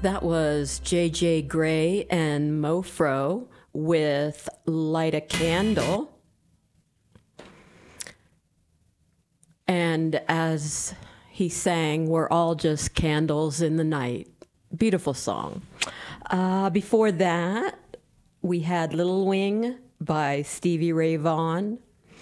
That was J.J. Grey and Mofro with Light a Candle. And as he sang, we're all just candles in the night. Beautiful song. Before that, we had Little Wing by Stevie Ray Vaughan.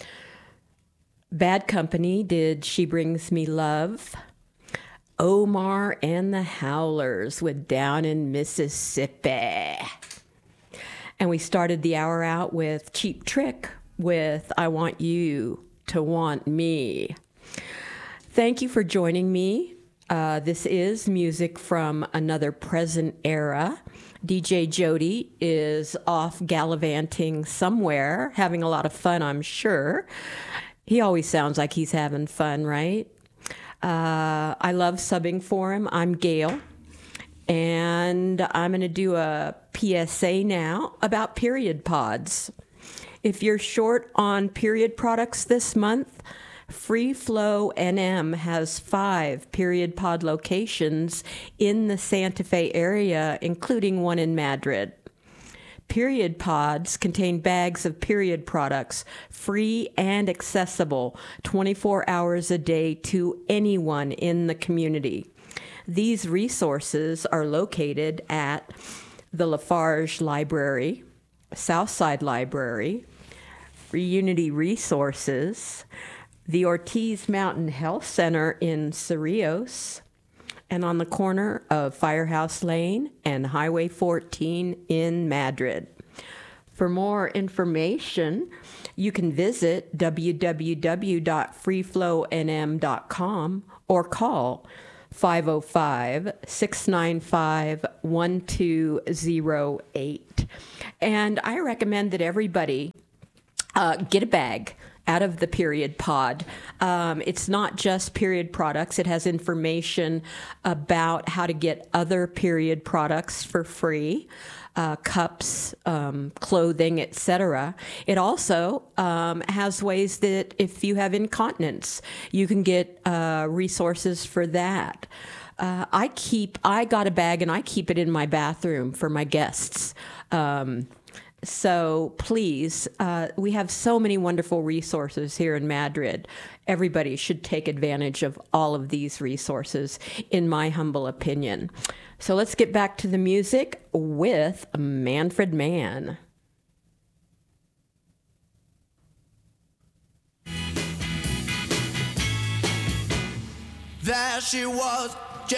Bad Company did She Brings Me Love. Omar and the Howlers with Down in Mississippi. And we started the hour out with Cheap Trick with I Want You to Want Me. Thank you for joining me. This is music from another present era. DJ Jody is off gallivanting somewhere, having a lot of fun, I'm sure. He always sounds like he's having fun, right? I love subbing for him. I'm Gail, and I'm going to do a PSA now about period pods. If you're short on period products this month, Free Flow NM has 5 period pod locations in the Santa Fe area, including one in Madrid. Period pods contain bags of period products, free and accessible 24 hours a day to anyone in the community. These resources are located at the Lafarge Library, Southside Library, Reunity Resources, the Ortiz Mountain Health Center in Cerrillos, and on the corner of Firehouse Lane and Highway 14 in Madrid. For more information, you can visit www.freeflownm.com or call 505-695-1208. And I recommend that everybody get a bag out of the period pod. It's not just period products. It has information about how to get other period products for free, cups, clothing, etc. It also has ways that if you have incontinence, you can get resources for that. I got a bag and I keep it in my bathroom for my guests. So please, we have so many wonderful resources here in Madrid. Everybody should take advantage of all of these resources, in my humble opinion. So let's get back to the music with Manfred Mann. There she was,